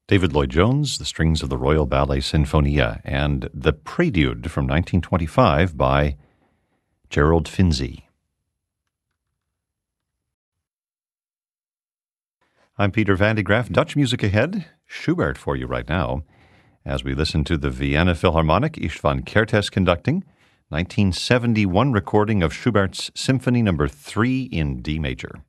David Lloyd-Jones, the strings of the Royal Ballet Sinfonia, and the Prelude from 1925 by Gerald Finzi. I'm Peter Van de Graaff. Dutch music ahead. Schubert for you right now, as we listen to the Vienna Philharmonic, Istvan Kertész conducting, 1971 recording of Schubert's Symphony No. 3 in D major.